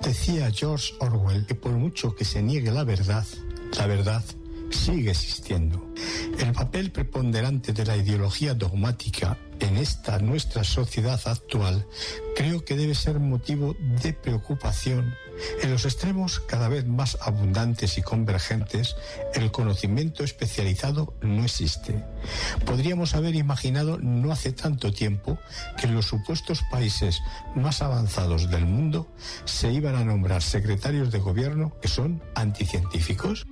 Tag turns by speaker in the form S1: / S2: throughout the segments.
S1: Decía George Orwell que por mucho que se niegue la verdad sigue existiendo. El papel preponderante de la ideología dogmática en esta nuestra sociedad actual creo que debe ser motivo de preocupación. En los extremos cada vez más abundantes y convergentes, el conocimiento especializado no existe. Podríamos haber imaginado no hace tanto tiempo que en los supuestos países más avanzados del mundo se iban a nombrar secretarios de gobierno que son anticientíficos.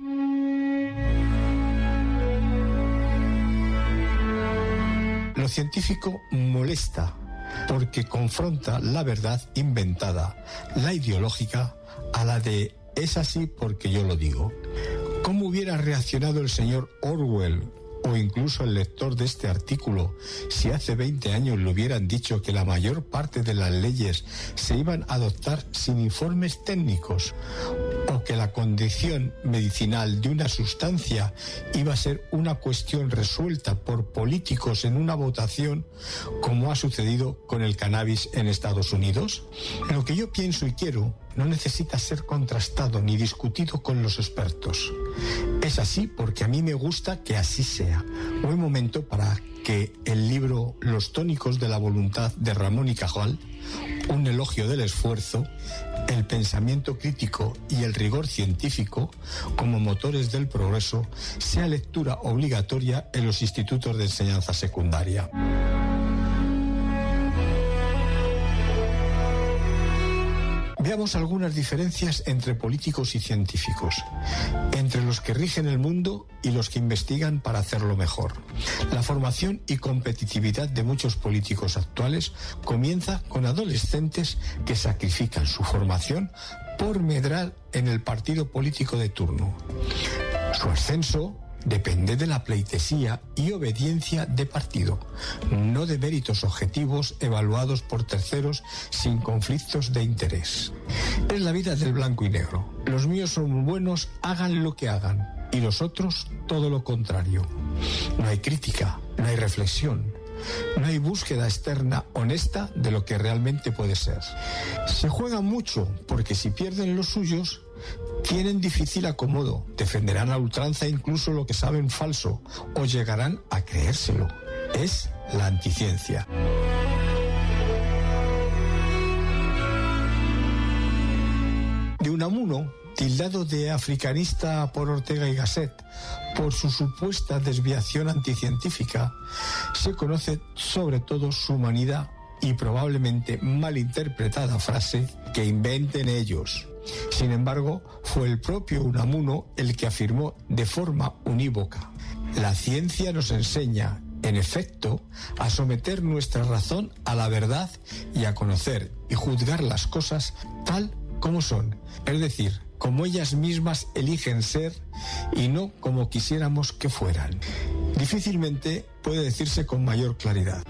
S1: Lo científico molesta porque confronta la verdad inventada, la ideológica, a la de es así porque yo lo digo. ¿Cómo hubiera reaccionado el señor Orwell o incluso el lector de este artículo si hace 20 años le hubieran dicho que la mayor parte de las leyes se iban a adoptar sin informes técnicos, o que la condición medicinal de una sustancia iba a ser una cuestión resuelta por políticos en una votación, como ha sucedido con el cannabis en Estados Unidos? Lo que yo pienso y quiero no necesita ser contrastado ni discutido con los expertos. Es así porque a mí me gusta que así sea. Buen momento para que el libro Los tónicos de la voluntad de Ramón y Cajal, un elogio del esfuerzo, el pensamiento crítico y el rigor científico como motores del progreso, sea lectura obligatoria en los institutos de enseñanza secundaria. Veamos algunas diferencias entre políticos y científicos, entre los que rigen el mundo y los que investigan para hacerlo mejor. La formación y competitividad de muchos políticos actuales comienza con adolescentes que sacrifican su formación por medrar en el partido político de turno. Su ascenso depende de la pleitesía y obediencia de partido, no de méritos objetivos evaluados por terceros sin conflictos de interés. Es la vida del blanco y negro. Los míos son buenos, hagan lo que hagan, y los otros todo lo contrario. No hay crítica, no hay reflexión, no hay búsqueda externa honesta de lo que realmente puede ser. Se juega mucho porque si pierden los suyos, tienen difícil acomodo, defenderán a ultranza incluso lo que saben falso o llegarán a creérselo. Es la anticiencia. De Unamuno, tildado de africanista por Ortega y Gasset por su supuesta desviación anticientífica, se conoce sobre todo su humanidad y probablemente malinterpretada frase que inventen ellos. Sin embargo, fue el propio Unamuno el que afirmó de forma unívoca: la ciencia nos enseña, en efecto, a someter nuestra razón a la verdad y a conocer y juzgar las cosas tal como son, es decir, como ellas mismas eligen ser y no como quisiéramos que fueran. Difícilmente puede decirse con mayor claridad.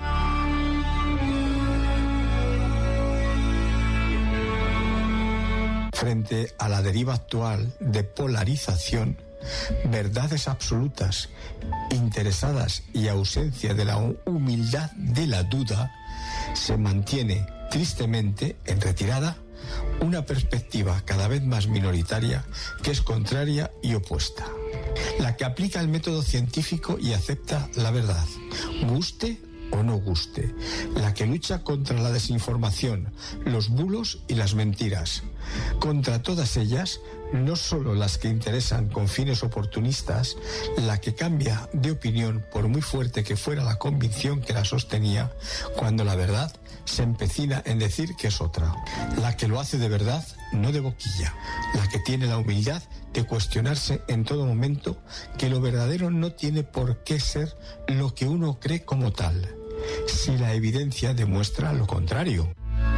S1: Frente a la deriva actual de polarización, verdades absolutas, interesadas y ausencia de la humildad de la duda, se mantiene tristemente en retirada una perspectiva cada vez más minoritaria que es contraria y opuesta. La que aplica el método científico y acepta la verdad, guste o no guste. La que lucha contra la desinformación, los bulos y las mentiras. Contra todas ellas, no solo las que interesan con fines oportunistas, la que cambia de opinión por muy fuerte que fuera la convicción que la sostenía, cuando la verdad se empecina en decir que es otra. La que lo hace de verdad, no de boquilla. La que tiene la humildad de cuestionarse en todo momento que lo verdadero no tiene por qué ser lo que uno cree como tal, si la evidencia demuestra lo contrario.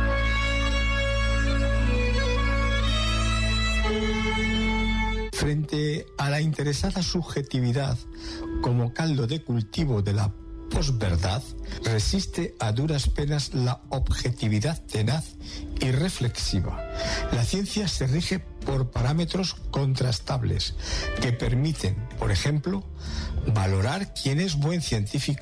S1: Frente a la interesada subjetividad como caldo de cultivo de la posverdad, resiste a duras penas la objetividad tenaz y reflexiva. La ciencia se rige por parámetros contrastables que permiten, por ejemplo, valorar quién es buen científico